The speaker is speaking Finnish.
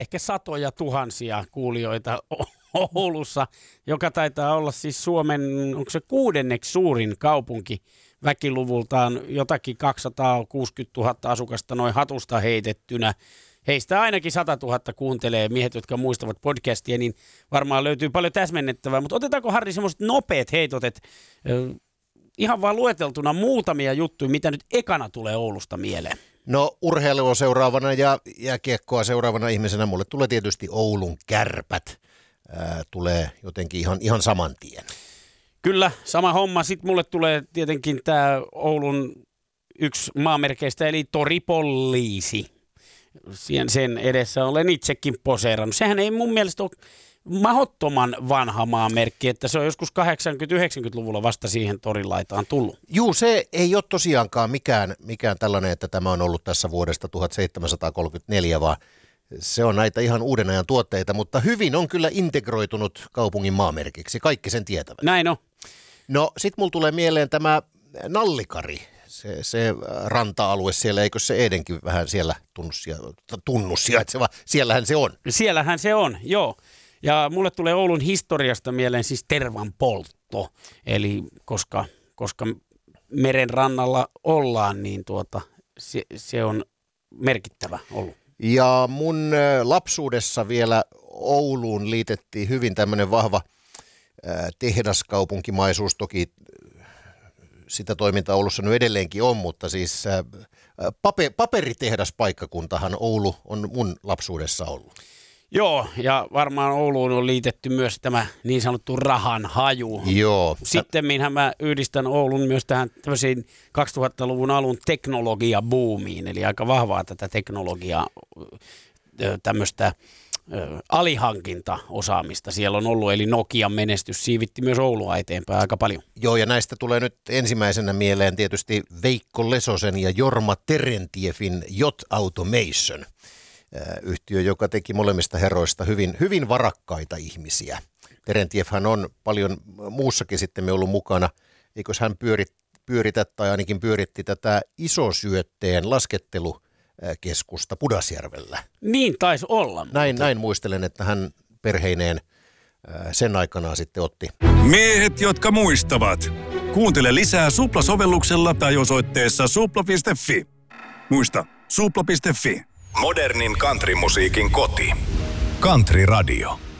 ehkä satoja tuhansia kuulijoita Oulussa, joka taitaa olla siis Suomen, onko se 6. suurin kaupunki väkiluvultaan, jotakin 260 000 asukasta noin hatusta heitettynä. Heistä ainakin 100 000 kuuntelee miehet, jotka muistavat podcastia, niin varmaan löytyy paljon täsmennettävää. Mutta otetaanko, Harri, semmoiset nopeat heitot, että ihan vaan lueteltuna muutamia juttuja, mitä nyt ekana tulee Oulusta mieleen? No urheilua seuraavana ja jääkiekkoa seuraavana ihmisenä mulle tulee tietysti Oulun Kärpät. Tulee jotenkin ihan saman tien. Kyllä, sama homma. Sitten mulle tulee tietenkin tämä Oulun yksi maamerkeistä, eli Toripoliisi. Sen edessä olen itsekin poseerannut. Sehän ei mun mielestä ole mahdottoman vanha maamerkki, että se on joskus 80-90-luvulla vasta siihen torilaitaan tullut. Juu, se ei ole tosiaankaan mikään tällainen, että tämä on ollut tässä vuodesta 1734, vaan se on näitä ihan uuden ajan tuotteita, mutta hyvin on kyllä integroitunut kaupungin maamerkiksi. Kaikki sen tietävät. Näin on. No, sit mulla tulee mieleen tämä Nallikari. Se ranta-alue siellä, eikö se Edenkin vähän siellä tunnu sijaitseva? Siellähän se on. Siellähän se on, joo. Ja mulle tulee Oulun historiasta mieleen siis tervan poltto. Eli koska meren rannalla ollaan, niin se on merkittävä ollut. Ja mun lapsuudessa vielä Ouluun liitettiin hyvin tämmöinen vahva tehdaskaupunkimaisuus. Toki sitä toimintaa Oulussa nyt edelleenkin on, mutta siis paperitehdaspaikkakuntahan Oulu on mun lapsuudessa ollut. Joo, ja varmaan Ouluun on liitetty myös tämä niin sanottu rahan haju. Joo. Sittemminhän mä yhdistän Oulun myös tähän tämmöisiin 2000-luvun alun teknologiabuumiin, eli aika vahvaa tätä teknologiaa, tämmöistä alihankintaosaamista siellä on ollut, eli Nokian menestys siivitti myös Oulua eteenpäin aika paljon. Joo, ja näistä tulee nyt ensimmäisenä mieleen tietysti Veikko Lesosen ja Jorma Terentiefin Yacht Automation. Yhtiö, joka teki molemmista herroista hyvin varakkaita ihmisiä. Terentiefhän on paljon muussakin sitten ollut mukana. Eikös hän pyöritä tai ainakin pyöritti tätä isosyötteen laskettelukeskusta Pudasjärvellä. Niin taisi olla. Näin muistelen, että hän perheineen sen aikanaan sitten otti. Miehet, jotka muistavat. Kuuntele lisää Supla-sovelluksella tai osoitteessa supla.fi. Muista, supla.fi. Modernin countrymusiikin koti. Country Radio.